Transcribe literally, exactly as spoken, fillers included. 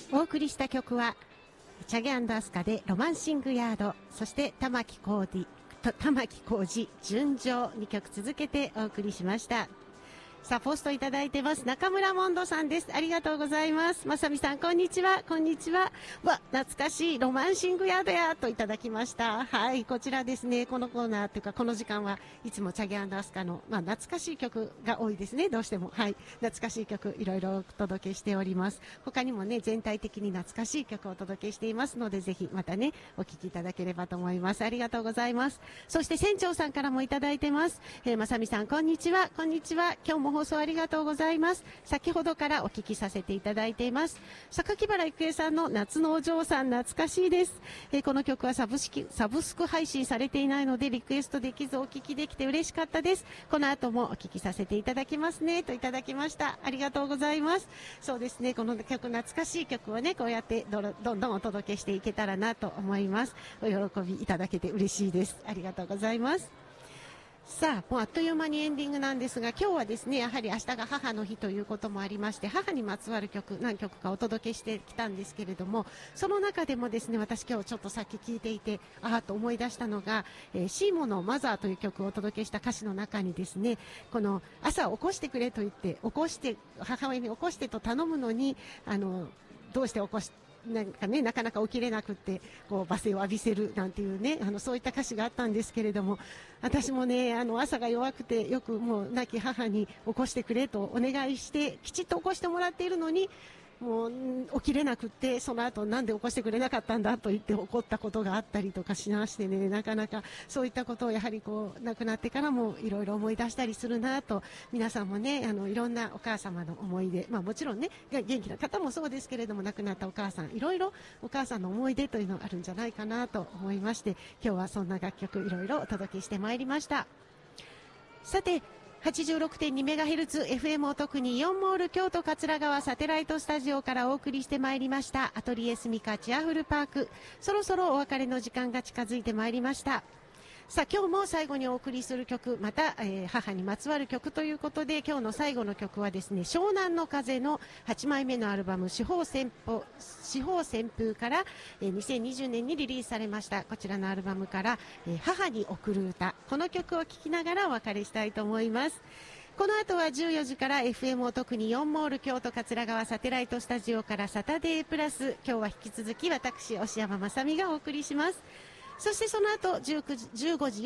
お送りした曲はチャゲ&アスカでロマンシングヤード、そして玉置浩二玉置浩二純情にきょく続けてお送りしました。さあ、ポストいただいてます。中村モンドさんです。ありがとうございます。まさみさん、こんにちは。こんにちは。わ、懐かしいロマンシングヤードやといただきました。はい、こちらですね。このコーナーというか、この時間はいつもチャゲ&アスカの、まあ、懐かしい曲が多いですね。どうしても。はい。懐かしい曲、いろいろお届けしております。他にもね、全体的に懐かしい曲をお届けしていますので、ぜひまたね、お聴きいただければと思います。ありがとうございます。そして船長さんからもいただいてます。えー、まさみさん、こんにちは。こんにちは。今日も放送ありがとうございます。先ほどからお聞きさせていただいています。榊原郁恵さんの夏のお嬢さん、懐かしいです。えー、この曲はサブスク、サブスク配信されていないのでリクエストできずお聞きできて嬉しかったです。この後もお聞きさせていただきますねといただきました。ありがとうございます。そうですね、この曲、懐かしい曲をね、こうやってどどんどんお届けしていけたらなと思います。お喜びいただけて嬉しいです。ありがとうございます。さあ、もうあっという間にエンディングなんですが、今日はですね、やはり明日が母の日ということもありまして、母にまつわる曲、何曲かお届けしてきたんですけれども、その中でもですね、私今日ちょっとさっき聞いていて、ああと思い出したのが、えー、シーモのマザーという曲をお届けした歌詞の中にですね、この朝起こしてくれと言って、起こして、母親に起こしてと頼むのに、あの、どうして起こして、なんかね、なかなか起きれなくってこう罵声を浴びせるなんていうね、あのそういった歌詞があったんですけれども、私もね、あの朝が弱くてよくもう亡き母に起こしてくれとお願いしてきちっと起こしてもらっているのに、もう起きれなくって、その後なんで起こしてくれなかったんだと言って怒ったことがあったりとかしましてね、なかなかそういったことをやはりこう亡くなってからもいろいろ思い出したりするなと、皆さんもね、あのいろんなお母様の思い出、まあもちろんね、元気な方もそうですけれども、亡くなったお母さん、いろいろお母さんの思い出というのがあるんじゃないかなと思いまして、今日はそんな楽曲いろいろお届けしてまいりました。さて、はちじゅうろくてんにメガヘルツ エフエム を特にイオンモール京都桂川サテライトスタジオからお送りしてまいりましたアトリエスミカチアフルパーク、そろそろお別れの時間が近づいてまいりました。さあ、今日も最後にお送りする曲、また、えー、母にまつわる曲ということで、今日の最後の曲はですね、湘南の風のはちまいめのアルバム四方旋風、四方旋風から、えー、にせんにじゅうねんにリリースされましたこちらのアルバムから、えー、母に贈る歌、この曲を聴きながらお別れしたいと思います。この後はじゅうよじから エフエム を特にイオンモール京都桂川サテライトスタジオからサタデープラス、今日は引き続き私押山まさみがお送りします。そしてその後じゅうごじ